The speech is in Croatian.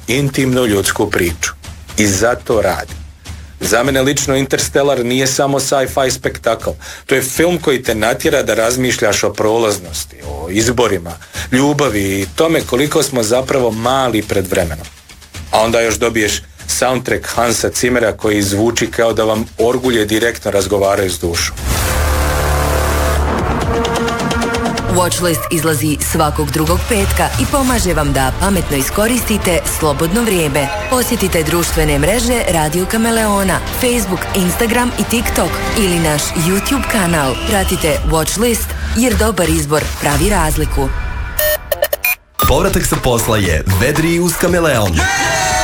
intimnu ljudsku priču. I zato radi. Za mene lično Interstellar nije samo sci-fi spektakl. To je film koji te natjera da razmišljaš o prolaznosti, o izborima, ljubavi i tome koliko smo zapravo mali pred vremenom. A onda još dobiješ soundtrack Hansa Zimmera koji zvuči kao da vam orgulje direktno razgovaraju s dušom. Watchlist izlazi svakog drugog petka i pomaže vam da pametno iskoristite slobodno vrijeme. Posjetite društvene mreže Radio Kameleona, Facebook, Instagram i TikTok ili naš YouTube kanal. Pratite Watchlist jer dobar izbor pravi razliku. Povratak sa posla je vedriji uz Kameleon.